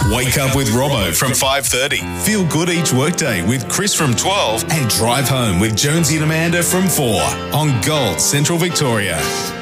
Wake up with Robbo from 5:30. Feel good each workday with Chris from 12 and drive home with Jonesy and Amanda from 4 on Gold Central Victoria.